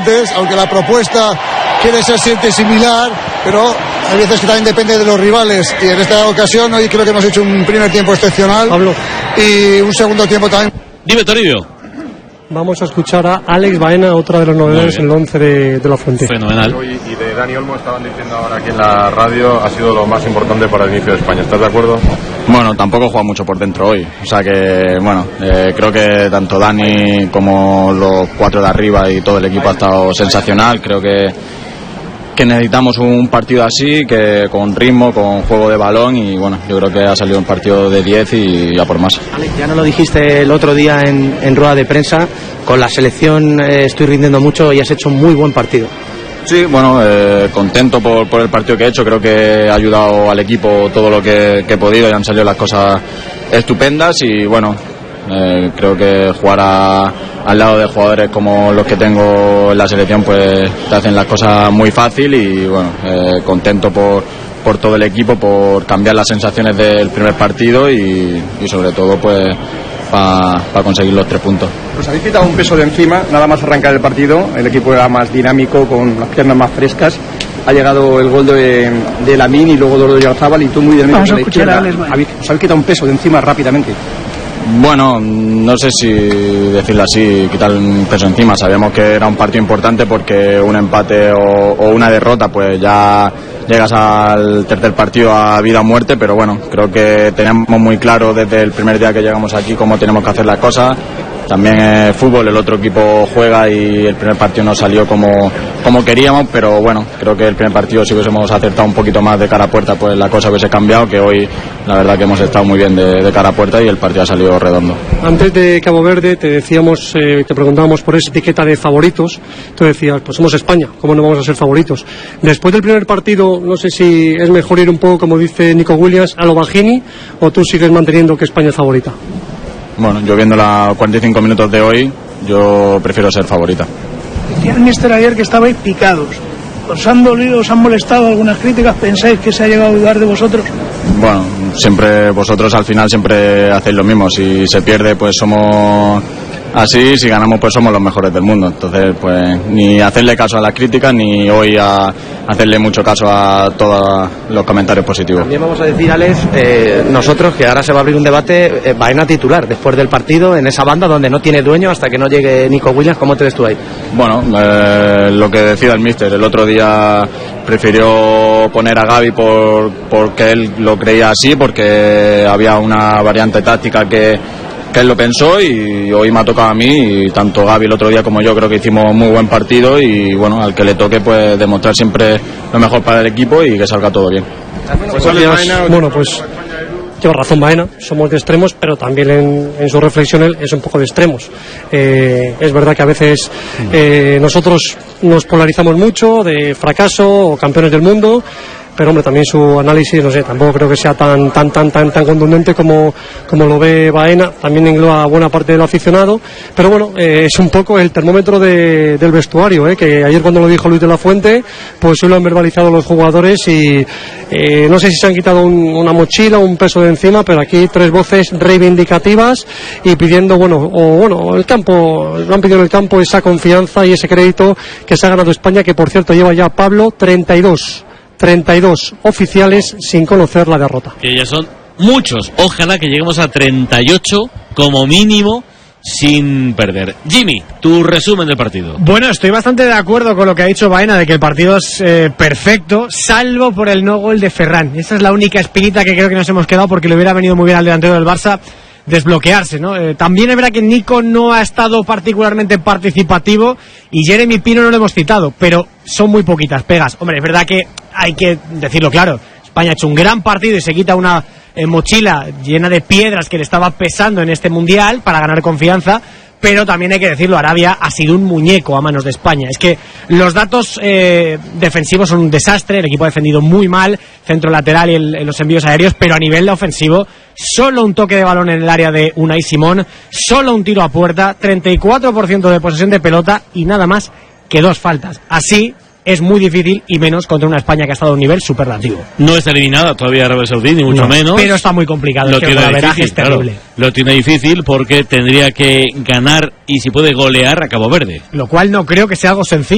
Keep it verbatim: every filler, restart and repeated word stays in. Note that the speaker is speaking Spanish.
diferentes, aunque la propuesta quiere ser siempre similar, pero hay veces que también depende de los rivales, y en esta ocasión hoy creo que hemos hecho un primer tiempo excepcional, Pablo, y un segundo tiempo también. Dime, Toribio. Vamos a escuchar a Alex Baena, otra de las novedades en el once de, de la Fuente. Fenomenal. Y de Dani Olmo estaban diciendo ahora aquí en la radio, ha sido lo más importante para el inicio de España. ¿Estás de acuerdo? Bueno, tampoco juega mucho por dentro hoy. O sea que, bueno, eh, creo que tanto Dani como los cuatro de arriba y todo el equipo ha estado sensacional. Creo que que necesitamos un partido así, que con ritmo, con juego de balón, y bueno, yo creo que ha salido un partido de diez y a por más. Alex, ya no lo dijiste el otro día en, en rueda de prensa, con la selección eh, estoy rindiendo mucho y has hecho un muy buen partido. Sí, bueno, eh, contento por, por el partido que he hecho. Creo que he ayudado al equipo todo lo que, que he podido y han salido las cosas estupendas, y bueno, eh, creo que jugar a, al lado de jugadores como los que tengo en la selección pues te hacen las cosas muy fácil, y bueno, eh, contento por, por todo el equipo, por cambiar las sensaciones del primer partido y, y sobre todo pues para pa conseguir los tres puntos. Os habéis quitado un peso de encima, nada más arrancar el partido, el equipo era más dinámico, con las piernas más frescas. Ha llegado el gol de, de Lamine y luego de Oyarzábal, y tú muy dinámico a la izquierda. Habéis, os habéis quitado un peso de encima rápidamente. Bueno, no sé si decirlo así, quitar un peso encima. Sabíamos que era un partido importante porque un empate o, o una derrota pues ya llegas al tercer partido a vida o muerte, pero bueno, creo que tenemos muy claro desde el primer día que llegamos aquí cómo tenemos que hacer las cosas. También es fútbol, el otro equipo juega y el primer partido no salió como, como queríamos, pero bueno, creo que el primer partido si hubiésemos acertado un poquito más de cara a puerta pues la cosa hubiese cambiado, que hoy la verdad que hemos estado muy bien de, de cara a puerta y el partido ha salido redondo. Antes de Cabo Verde te decíamos, eh, te preguntábamos por esa etiqueta de favoritos, tú decías, pues somos España, ¿cómo no vamos a ser favoritos? Después del primer partido, no sé si es mejor ir un poco, como dice Nico Williams, a lo Bajini, o tú sigues manteniendo que España es favorita. Bueno, yo viendo los cuarenta y cinco minutos de hoy, yo prefiero ser favorita. Decía el míster ayer que estabais picados. ¿Os han dolido, os han molestado algunas críticas? ¿Pensáis que se ha llegado a dudar de vosotros? Bueno, siempre vosotros al final siempre hacéis lo mismo. Si se pierde pues somos así, si ganamos pues somos los mejores del mundo. Entonces pues ni hacerle caso a las críticas ni hoy a hacerle mucho caso a todos los comentarios positivos. También vamos a decir, Alex, eh, nosotros que ahora se va a abrir un debate, eh, Baena titular después del partido en esa banda donde no tiene dueño hasta que no llegue Nico Williams. ¿Cómo te ves tú ahí? Bueno, eh, lo que decida el míster. El otro día prefirió poner a Gavi por porque él lo creía así, porque había una variante táctica que que él lo pensó, y hoy me ha tocado a mí, y tanto Gavi el otro día como yo creo que hicimos muy buen partido, y bueno, al que le toque pues demostrar siempre lo mejor para el equipo y que salga todo bien. Pues, pues, bueno, pues lleva razón Baena, somos de extremos, pero también en, en su reflexión él es un poco de extremos. Eh, es verdad que a veces eh, nosotros nos polarizamos mucho de fracaso o campeones del mundo, pero hombre, también su análisis, no sé, tampoco creo que sea tan tan tan tan tan contundente como, como lo ve Baena. También engloba buena parte del aficionado, pero bueno, eh, es un poco el termómetro de, del vestuario, eh, que ayer cuando lo dijo Luis de la Fuente, pues hoy lo han verbalizado los jugadores, y eh, no sé si se han quitado un, una mochila, un peso de encima, pero aquí tres voces reivindicativas y pidiendo, bueno, o bueno, el campo, lo han pedido en el campo esa confianza y ese crédito que se ha ganado España, que por cierto lleva ya, Pablo, treinta y dos oficiales sin conocer la derrota. Que ya son muchos. Ojalá que lleguemos a treinta y ocho como mínimo sin perder. Jimmy, tu resumen del partido. Bueno, estoy bastante de acuerdo con lo que ha dicho Baena, de que el partido es eh, perfecto, salvo por el no gol de Ferran. Esa es la única espinita que creo que nos hemos quedado, porque le hubiera venido muy bien al delantero del Barça desbloquearse, ¿no? Eh, también es verdad que Nico no ha estado particularmente participativo y Jeremy Pino no lo hemos citado, pero son muy poquitas pegas. Hombre, es verdad que hay que decirlo claro, España ha hecho un gran partido y se quita una eh, mochila llena de piedras que le estaba pesando en este Mundial para ganar confianza, pero también hay que decirlo, Arabia ha sido un muñeco a manos de España. Es que los datos eh, defensivos son un desastre, el equipo ha defendido muy mal, centro lateral y el, los envíos aéreos, pero a nivel de ofensivo, solo un toque de balón en el área de Unai Simón, solo un tiro a puerta, treinta y cuatro por ciento de posesión de pelota y nada más que dos faltas. Así es muy difícil, y menos contra una España que ha estado a un nivel superlativo. No está eliminada todavía Arabia Saudí, ni mucho no, menos. Pero está muy complicado, lo es que tiene la verdad difícil, es terrible. Claro, lo tiene difícil porque tendría que ganar y si puede golear a Cabo Verde. Lo cual no creo que sea algo sencillo.